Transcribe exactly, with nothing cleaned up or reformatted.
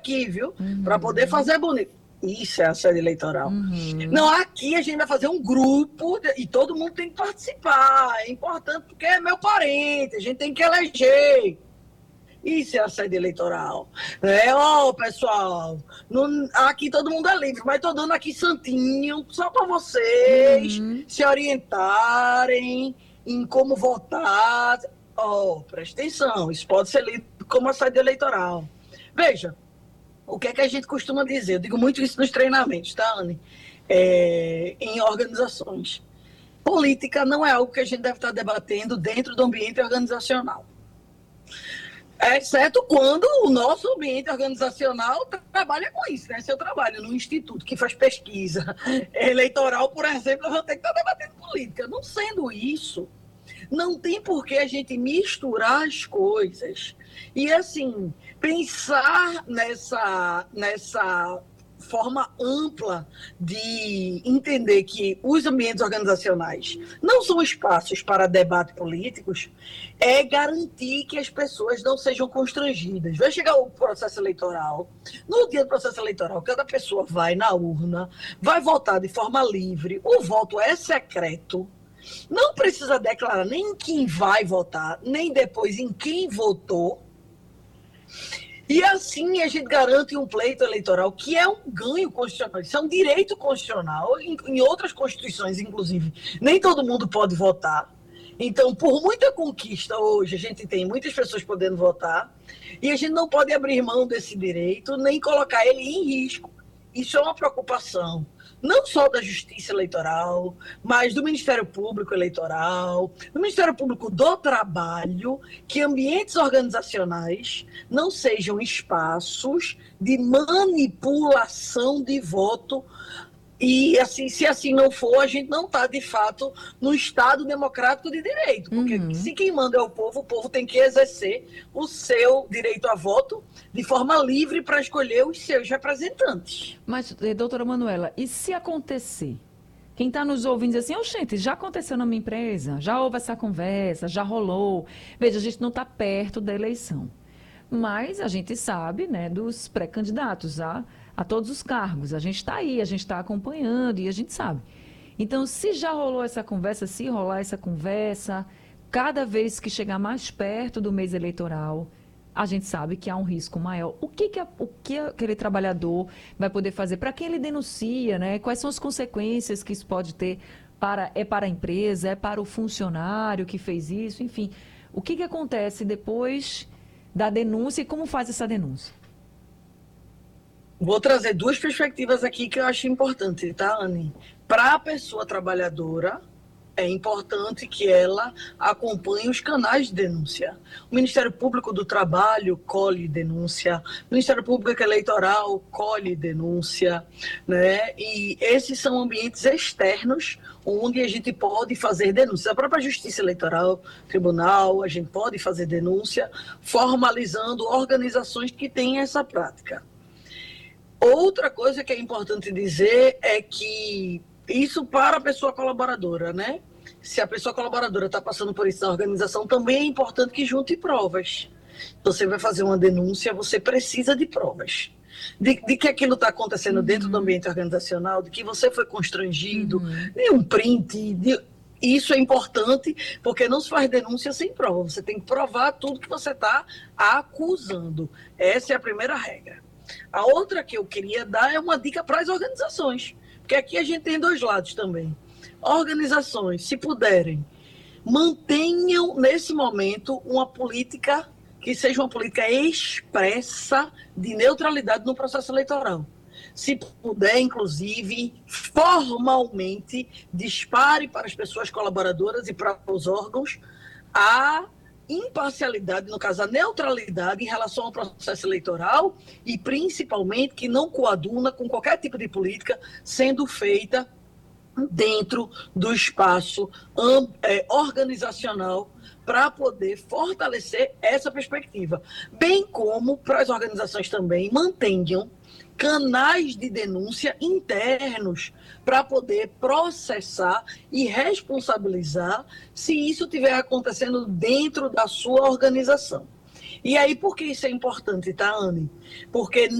aqui, viu? Uhum. Para poder fazer bonito. Isso é assédio eleitoral. Uhum. Não, aqui a gente vai fazer um grupo e todo mundo tem que participar. É importante porque é meu parente, a gente tem que eleger. Isso é assédio eleitoral. É, ó, oh, pessoal, não, aqui todo mundo é livre, mas estou dando aqui santinho, só para vocês Uhum. se orientarem em como votar. Ó, oh, presta atenção, isso pode ser lido como assédio eleitoral. Veja, o que é que a gente costuma dizer? Eu digo muito isso nos treinamentos, tá, Anne? É, em organizações. Política não é algo que a gente deve estar debatendo dentro do ambiente organizacional. Exceto quando o nosso ambiente organizacional trabalha com isso, né? Se eu trabalho num instituto que faz pesquisa eleitoral, por exemplo, eu vou ter que estar debatendo política. Não sendo isso, não tem por que a gente misturar as coisas. E, assim, pensar nessa, nessa forma ampla de entender que os ambientes organizacionais não são espaços para debate políticos, é garantir que as pessoas não sejam constrangidas. Vai chegar o processo eleitoral, no dia do processo eleitoral, cada pessoa vai na urna, vai votar de forma livre, o voto é secreto, não precisa declarar nem quem vai votar, nem depois em quem votou. E assim a gente garante um pleito eleitoral que é um ganho constitucional, isso é um direito constitucional, em, em outras constituições, inclusive, nem todo mundo pode votar. Então, por muita conquista hoje, a gente tem muitas pessoas podendo votar, e a gente não pode abrir mão desse direito, nem colocar ele em risco. Isso é uma preocupação, não só da Justiça Eleitoral, mas do Ministério Público Eleitoral, do Ministério Público do Trabalho, que ambientes organizacionais não sejam espaços de manipulação de voto. E, assim, se assim não for, a gente não está, de fato, no Estado democrático de direito. Porque Uhum. se quem manda é o povo, o povo tem que exercer o seu direito a voto de forma livre para escolher os seus representantes. Mas, doutora Manuela, e se acontecer? Quem está nos ouvindo diz assim, oh, gente, já aconteceu na minha empresa, já houve essa conversa, já rolou. Veja, a gente não está perto da eleição. Mas a gente sabe, né, dos pré-candidatos a, a todos os cargos. A gente está aí, a gente está acompanhando e a gente sabe. Então, se já rolou essa conversa, se rolar essa conversa, cada vez que chegar mais perto do mês eleitoral, a gente sabe que há um risco maior. O que, que, a, o que aquele trabalhador vai poder fazer? Para quem ele denuncia, né? Quais são as consequências que isso pode ter? Para, é para a empresa, é para o funcionário que fez isso, enfim. O que, que acontece depois da denúncia e como faz essa denúncia? Vou trazer duas perspectivas aqui que eu acho importante, tá, Anne? Para a pessoa trabalhadora, é importante que ela acompanhe os canais de denúncia. O Ministério Público do Trabalho colhe denúncia, o Ministério Público Eleitoral colhe denúncia, né? E esses são ambientes externos onde a gente pode fazer denúncia. A própria Justiça Eleitoral, Tribunal, a gente pode fazer denúncia, formalizando organizações que têm essa prática. Outra coisa que é importante dizer é que isso para a pessoa colaboradora, né? Se a pessoa colaboradora está passando por isso na organização, também é importante que junte provas. Você vai fazer uma denúncia, você precisa de provas. De, de que aquilo está acontecendo uhum. dentro do ambiente organizacional, de que você foi constrangido, uhum. de um print, de... Isso é importante, porque não se faz denúncia sem prova. Você tem que provar tudo que você está acusando. Essa é a primeira regra. A outra que eu queria dar é uma dica para as organizações, porque aqui a gente tem dois lados também. Organizações, se puderem, mantenham nesse momento uma política que seja uma política expressa de neutralidade no processo eleitoral. Se puder, inclusive, formalmente, dispare para as pessoas colaboradoras e para os órgãos a imparcialidade, no caso a neutralidade em relação ao processo eleitoral e principalmente que não coaduna com qualquer tipo de política sendo feita dentro do espaço um, é, organizacional para poder fortalecer essa perspectiva, bem como para as organizações também mantenham canais de denúncia internos para poder processar e responsabilizar se isso estiver acontecendo dentro da sua organização. E aí, por que isso é importante, tá, Anne? Porque